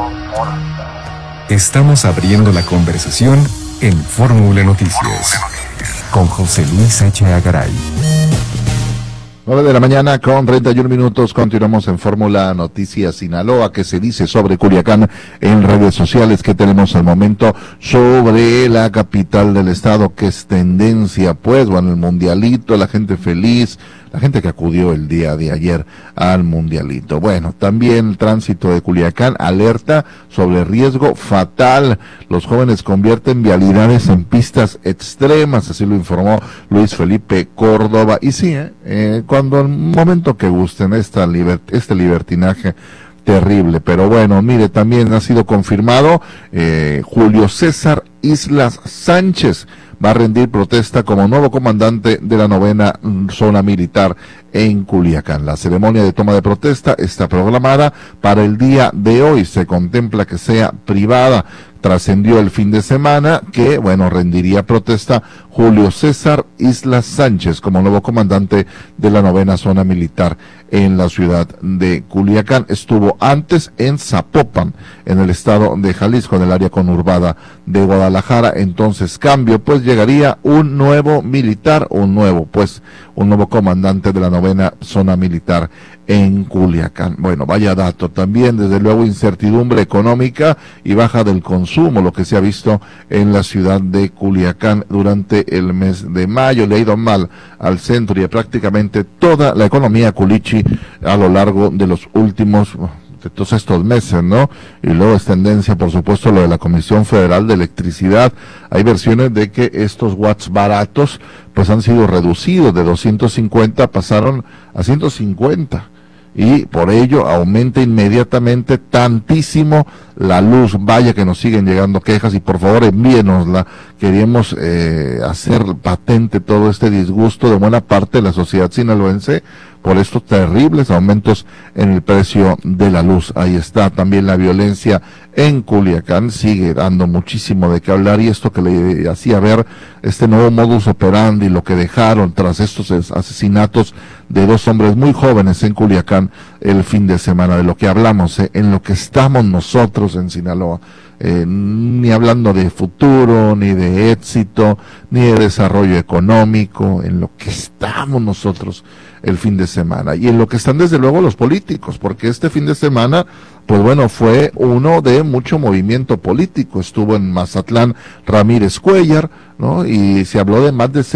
Estamos abriendo la conversación en Fórmula Noticias con José Luis H. Garay. 9 de la mañana con 31 minutos, continuamos en Fórmula Noticias Sinaloa. ¿Qué se dice sobre Culiacán en redes sociales? ¿Qué tenemos al momento sobre la capital del estado? ¿Qué es tendencia? Pues bueno, el mundialito, la gente feliz, la gente que acudió el día de ayer al mundialito. Bueno, también el tránsito de Culiacán alerta sobre riesgo fatal. Los jóvenes convierten vialidades en pistas extremas, así lo informó Luis Felipe Córdoba. Y sí, cuando al momento que gusten, este libertinaje terrible. Pero bueno, mire, también ha sido confirmado, Julio César Islas Sánchez va a rendir protesta como nuevo comandante de la 9ª Zona Militar en Culiacán. La ceremonia de toma de protesta está programada para el día de hoy. Se contempla que sea privada. Trascendió el fin de semana que, bueno, rendiría protesta Julio César Islas Sánchez como nuevo comandante de la 9ª Zona Militar en la ciudad de Culiacán. Estuvo antes en Zapopan, en el estado de Jalisco, en el área conurbada de Guadalajara. Entonces, cambio, pues llegaría un nuevo militar, un nuevo comandante de la 9ª Zona Militar en Culiacán. Bueno, vaya dato. También, desde luego, incertidumbre económica y baja del consumo, lo que se ha visto en la ciudad de Culiacán durante el mes de mayo. Le ha ido mal al centro y a prácticamente toda la economía culichi a lo largo de los últimos de todos estos meses, ¿no? Y luego es tendencia, por supuesto, lo de la Comisión Federal de Electricidad. Hay versiones de que estos watts baratos pues han sido reducidos de 250, pasaron a 150. Y por ello aumenta inmediatamente tantísimo la luz. Vaya que nos siguen llegando quejas y por favor envíenosla. Queremos hacer patente todo este disgusto de buena parte de la sociedad sinaloense por estos terribles aumentos en el precio de la luz. Ahí está también la violencia en Culiacán, sigue dando muchísimo de qué hablar, y esto que le hacía ver este nuevo modus operandi, lo que dejaron tras estos asesinatos de 2 hombres muy jóvenes en Culiacán el fin de semana, de lo que hablamos, en lo que estamos nosotros en Sinaloa. Ni hablando de futuro, ni de éxito, ni de desarrollo económico, en lo que estamos nosotros el fin de semana, y en lo que están desde luego los políticos, porque este fin de semana, pues bueno, fue uno de mucho movimiento político. Estuvo en Mazatlán Ramírez Cuellar, ¿no? Y se habló de más de